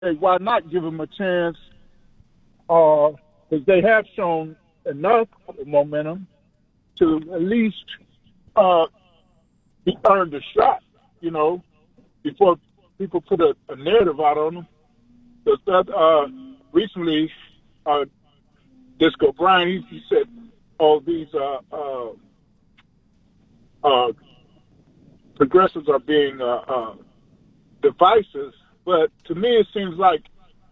hey, why not give them a chance? Because they have shown enough momentum to at least uh, be earned a shot, before people put a narrative out on them. Because that recently, Disco Brian, he said, "Oh, these progressives are being divisive." But to me, it seems like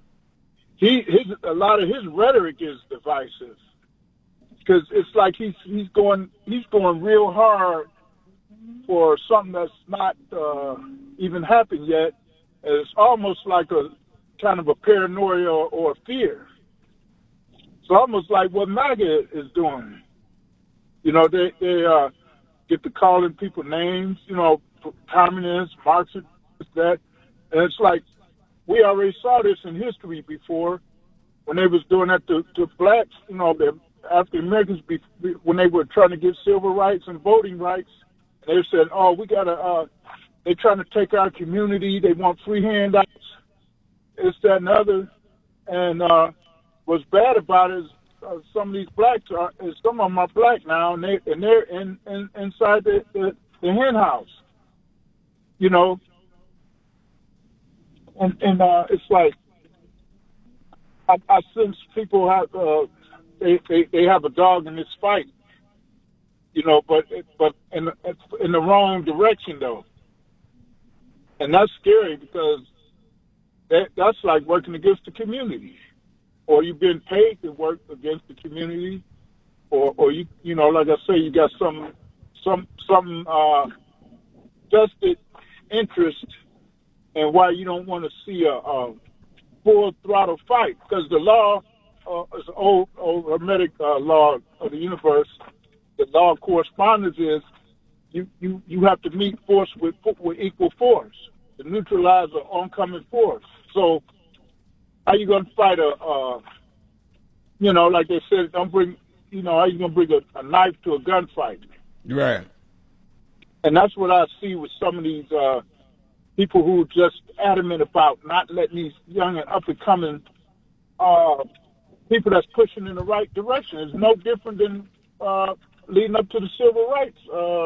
a lot of his rhetoric is divisive, because it's like he's going real hard for something that's not even happened yet. It's almost like a kind of a paranoia or fear. It's almost like what MAGA is doing. They get to calling people names, communists, Marxists, that. And it's like we already saw this in history before when they was doing that to blacks, the African Americans, when they were trying to get civil rights and voting rights. They said, "Oh, we gotta." They're trying to take our community. They want free handouts. It's that and other. And what's bad about it is some of these blacks some of them are black now, and they're inside the hen house, And it's like I sense people have they have a dog in this fight, but in the wrong direction though, and that's scary because that's like working against the community, or you've been paid to work against the community, or you like I say, you got some vested interest. And why you don't want to see a full throttle fight? Because the law is an old hermetic law of the universe. The law of correspondence is you have to meet force with equal force to neutralize an oncoming force. So how you going to fight like they said, don't bring, how you going to bring a knife to a gunfight? Right. And that's what I see with some of these people who are just adamant about not letting these young and up-and-coming people that's pushing in the right direction. It's no different than leading up to the civil rights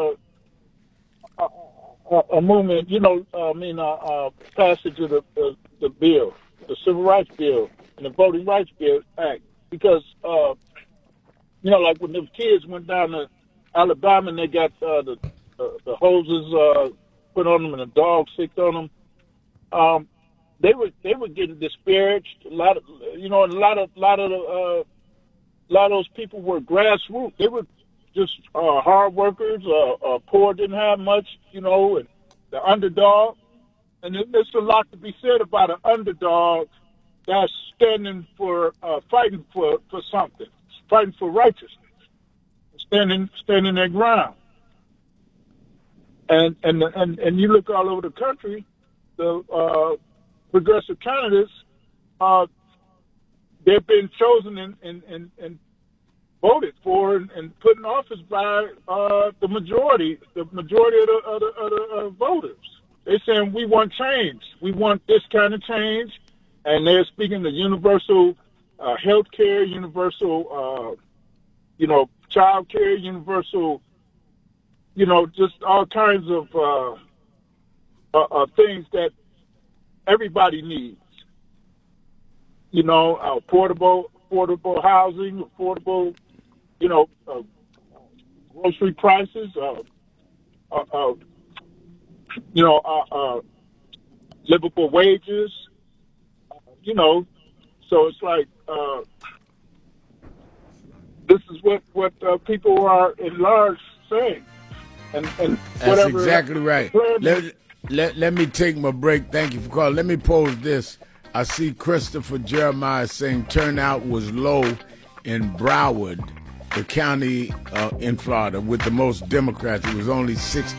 a movement, passage of the bill, the Civil Rights Bill and the Voting Rights Bill Act. Because, like when the kids went down to Alabama and they got the hoses put on them and a dog sicked on them. They were getting disparaged. A lot of those people were grassroots. They were just hard workers. Poor, didn't have much, and the underdog. And there's a lot to be said about an underdog that's standing for fighting for something, fighting for righteousness, standing their ground. And you look all over the country, the progressive candidates, they've been chosen and voted for and put in office by the majority of the voters. They're saying we want change. We want this kind of change, and they're speaking the universal health care, universal, child care, universal. Just all kinds of things that everybody needs. Affordable housing, affordable, grocery prices, livable wages. So it's like this is what people are in large saying. And that's exactly right. Let me take my break. Thank you for calling. Let me pose this. I see Christopher Jeremiah saying turnout was low in Broward, the county in Florida, with the most Democrats. It was only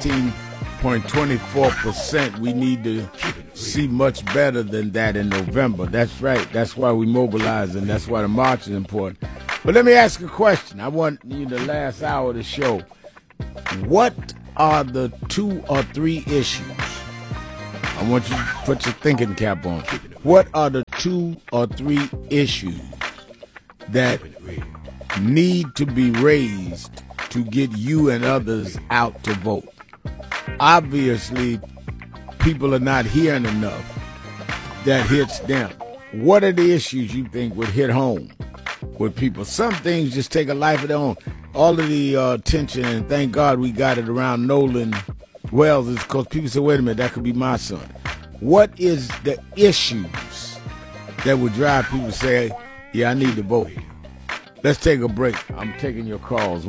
16.24%. We need to see much better than that in November. That's right. That's why we mobilize, and that's why the march is important. But let me ask a question. I want you the last hour of the show. What are the 2 or 3 issues? I want you to put your thinking cap on. What are the 2 or 3 issues that need to be raised to get you and others out to vote? Obviously, people are not hearing enough that hits them. What are the issues you think would hit home with people? Some things just take a life of their own. All of the attention, and thank God we got it around Nolan Wells, is because people say, wait a minute, that could be my son. What is the issues that would drive people to say, yeah, I need to vote? Let's take a break. I'm taking your calls.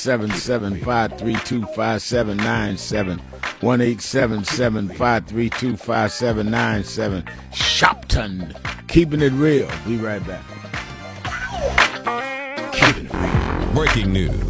1-877-532-5797. 1-877-532-5797. Shopton. Keeping it real. Be right back. Keeping it real. Breaking news.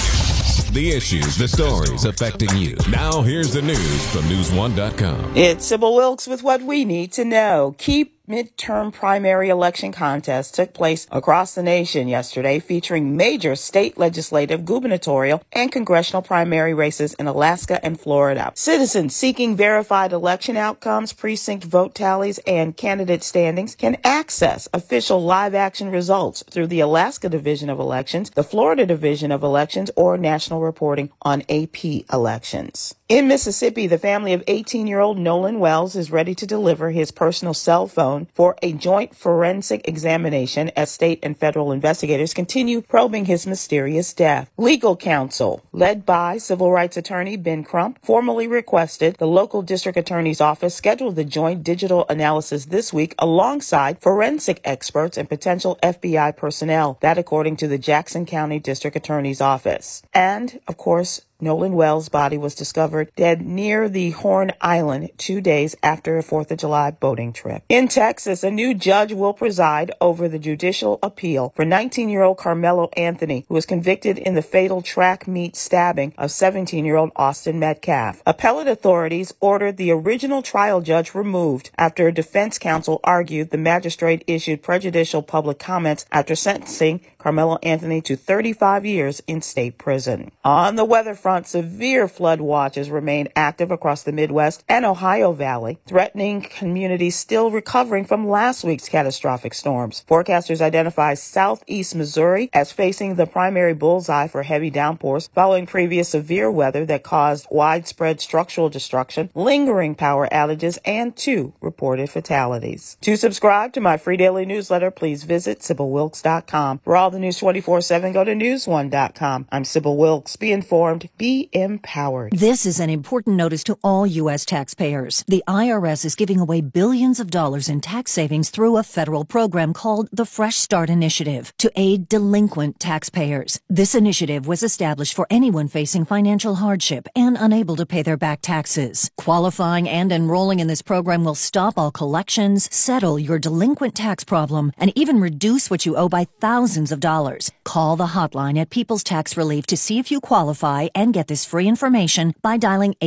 The issues, the stories affecting you. Now here's the news from News1.com. It's Sybil Wilkes with what we need to know. Key midterm primary election contests took place across the nation yesterday, featuring major state legislative, gubernatorial, and congressional primary races in Alaska and Florida. Citizens seeking verified election outcomes, precinct vote tallies, and candidate standings can access official live-action results through the Alaska Division of Elections, the Florida Division of Elections, or national reporting on AP elections. In Mississippi, the family of 18-year-old Nolan Wells is ready to deliver his personal cell phone for a joint forensic examination as state and federal investigators continue probing his mysterious death. Legal counsel, led by civil rights attorney Ben Crump, formally requested the local district attorney's office schedule the joint digital analysis this week alongside forensic experts and potential FBI personnel. That according to the Jackson County District Attorney's Office. And, of course, Nolan Wells' body was discovered dead near the Horn Island 2 days after a 4th of July boating trip. In Texas, a new judge will preside over the judicial appeal for 19-year-old Carmelo Anthony, who was convicted in the fatal track meet stabbing of 17-year-old Austin Metcalf. Appellate authorities ordered the original trial judge removed after defense counsel argued the magistrate issued prejudicial public comments after sentencing Carmelo Anthony to 35 years in state prison. On the weather front, severe flood watches remain active across the Midwest and Ohio Valley, threatening communities still recovering from last week's catastrophic storms. Forecasters identify southeast Missouri as facing the primary bullseye for heavy downpours following previous severe weather that caused widespread structural destruction, lingering power outages, and 2 reported fatalities. To subscribe to my free daily newsletter, please visit SybilWilkes.com. For all the news 24/7, go to News1.com. I'm Sybil Wilkes. Be informed. Be empowered. This is an important notice to all U.S. taxpayers. The IRS is giving away billions of dollars in tax savings through a federal program called the Fresh Start Initiative to aid delinquent taxpayers. This initiative was established for anyone facing financial hardship and unable to pay their back taxes. Qualifying and enrolling in this program will stop all collections, settle your delinquent tax problem, and even reduce what you owe by thousands of dollars. Call the hotline at People's Tax Relief to see if you qualify and get this free information by dialing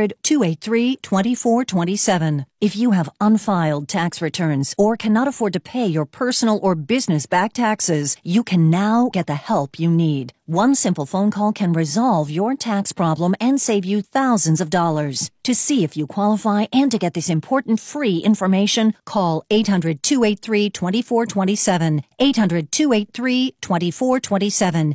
800-283-2427. If you have unfiled tax returns or cannot afford to pay your personal or business back taxes, you can now get the help you need. One simple phone call can resolve your tax problem and save you thousands of dollars. To see if you qualify and to get this important free information, call 800-283-2427. 800-283-2427.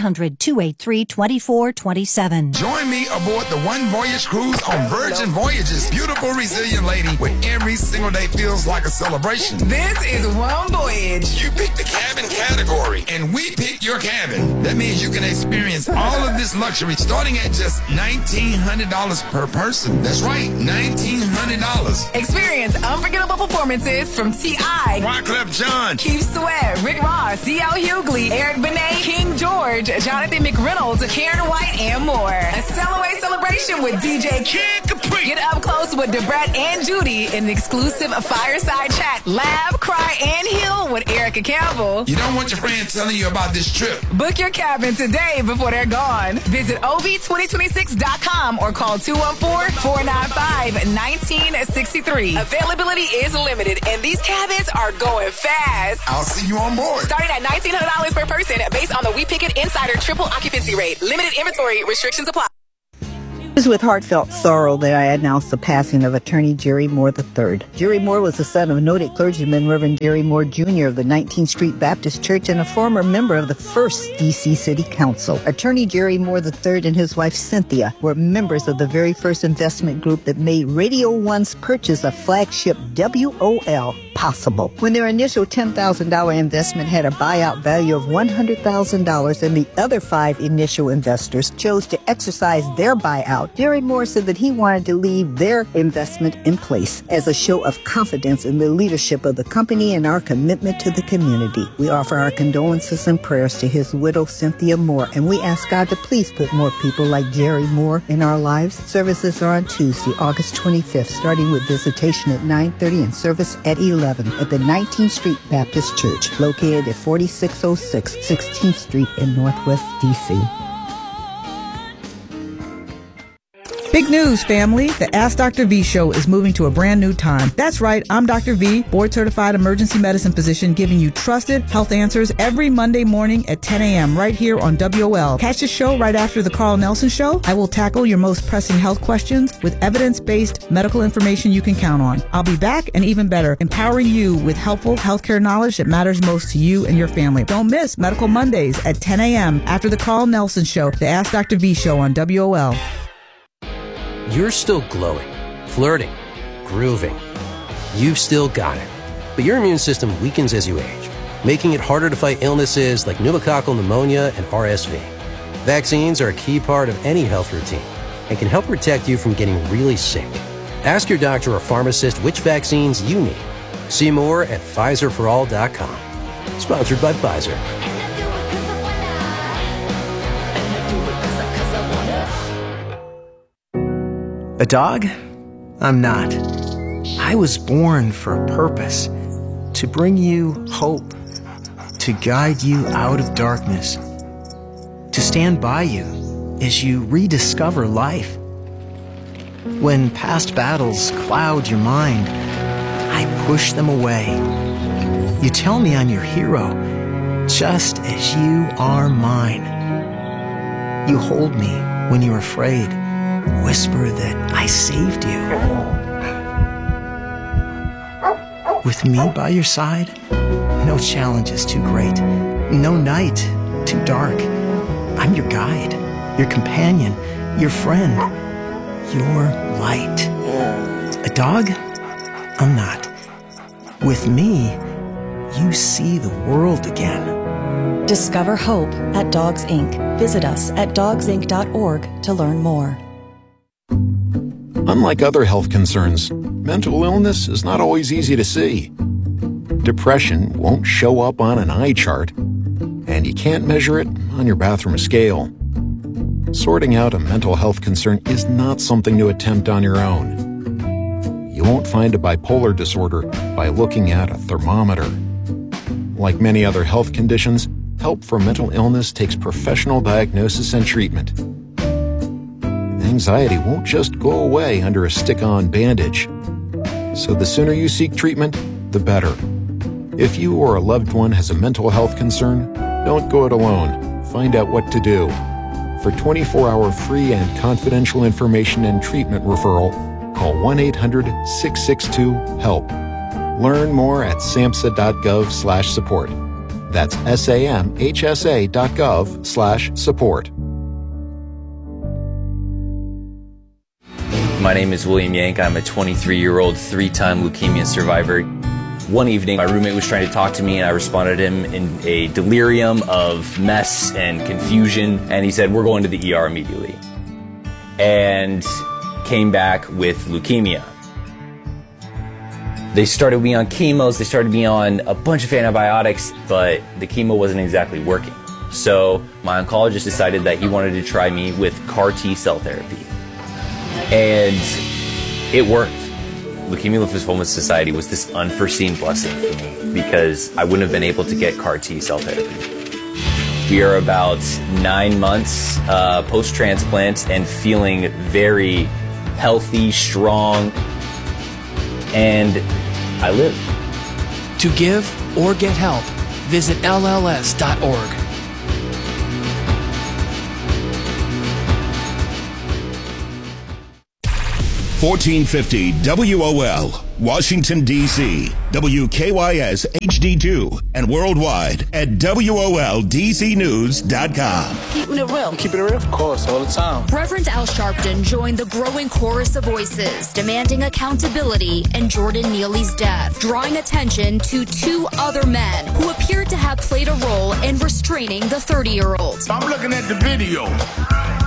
800-283-2427. Join me aboard the One Voyage Cruise on Virgin Voyages. Beautiful, resilient lady, where every single day feels like a celebration. This is One Voyage. You pick the cabin category, and we pick your cabin. That means you can experience all of this luxury starting at just $1,900 per person. That's right, $1,900. Experience unforgettable performances from T.I., Wyclef Jean, Keith Sweat, Rick Ross, D.L. Hughley, Eric Benet, King George, Jonathan McReynolds, Karen White, and more. A Cellaway celebration with DJ Kid Capri. Get up close with Debrat and Judy in an exclusive fireside chat. Laugh, cry, and heal with Erica Campbell. You don't want your friends telling you about this trip. Book your cabin today before they're gone. Visit OV2026.com or call 214-495-1963. Availability is limited, and these cabins are going fast. I'll see you on board. Starting at $1,900 per person based on the We Pick It Insider triple occupancy rate. Limited inventory restrictions apply. It is with heartfelt sorrow that I announce the passing of Attorney Jerry Moore III. Jerry Moore was the son of noted clergyman Reverend Jerry Moore Jr. of the 19th Street Baptist Church and a former member of the first D.C. City Council. Attorney Jerry Moore III and his wife Cynthia were members of the very first investment group that made Radio 1's purchase of flagship WOL possible. When their initial $10,000 investment had a buyout value of $100,000 and the other 5 initial investors chose to exercise their buyout, Jerry Moore said that he wanted to leave their investment in place as a show of confidence in the leadership of the company and our commitment to the community. We offer our condolences and prayers to his widow, Cynthia Moore, and we ask God to please put more people like Jerry Moore in our lives. Services are on Tuesday, August 25th, starting with visitation at 9:30 and service at 11 at the 19th Street Baptist Church, located at 4606 16th Street in Northwest D.C. Big news, family. The Ask Dr. V show is moving to a brand new time. That's right. I'm Dr. V, board-certified emergency medicine physician, giving you trusted health answers every Monday morning at 10 a.m. right here on WOL. Catch the show right after the Carl Nelson Show. I will tackle your most pressing health questions with evidence-based medical information you can count on. I'll be back and even better, empowering you with helpful healthcare knowledge that matters most to you and your family. Don't miss Medical Mondays at 10 a.m. after the Carl Nelson Show, the Ask Dr. V show on WOL. You're still glowing, flirting, grooving. You've still got it. But your immune system weakens as you age, making it harder to fight illnesses like pneumococcal pneumonia and RSV. Vaccines are a key part of any health routine and can help protect you from getting really sick. Ask your doctor or pharmacist which vaccines you need. See more at PfizerForAll.com. Sponsored by Pfizer. A dog? I'm not. I was born for a purpose. To bring you hope. To guide you out of darkness. To stand by you as you rediscover life. When past battles cloud your mind, I push them away. You tell me I'm your hero, just as you are mine. You hold me when you're afraid. Whisper that I saved you. With me by your side, no challenge is too great, no night too dark. I'm your guide, your companion, your friend, your light. A dog? I'm not. With me, you see the world again. Discover hope at Dogs Inc. Visit us at dogsinc.org to learn more. Unlike other health concerns, mental illness is not always easy to see. Depression won't show up on an eye chart, and you can't measure it on your bathroom scale. Sorting out a mental health concern is not something to attempt on your own. You won't find a bipolar disorder by looking at a thermometer. Like many other health conditions, help for mental illness takes professional diagnosis and treatment. Anxiety won't just go away under a stick-on bandage. So the sooner you seek treatment, the better. If you or a loved one has a mental health concern, don't go it alone. Find out what to do. For 24-hour free and confidential information and treatment referral, call 1-800-662-HELP. Learn more at samhsa.gov/support. That's samhsa.gov/support. My name is William Yank. I'm a 23-year-old, 3-time leukemia survivor. One evening, my roommate was trying to talk to me, and I responded to him in a delirium of mess and confusion, and he said, "We're going to the ER immediately." And came back with leukemia. They started me on chemos, they started me on a bunch of antibiotics, but the chemo wasn't exactly working. So my oncologist decided that he wanted to try me with CAR T-cell therapy. And it worked. Leukemia Lymphoma Society was this unforeseen blessing for me because I wouldn't have been able to get CAR T-cell therapy. We are about 9 months post-transplant and feeling very healthy, strong, and I live. To give or get help, visit LLS.org. 1450 WOL, Washington, D.C., WKYS HD2, and worldwide at WOLDCnews.com. Keeping it real. Keeping it real? Of course, all the time. Reverend Al Sharpton joined the growing chorus of voices demanding accountability in Jordan Neely's death, drawing attention to two other men who appeared to have played a role in restraining the 30-year-old. I'm looking at the video.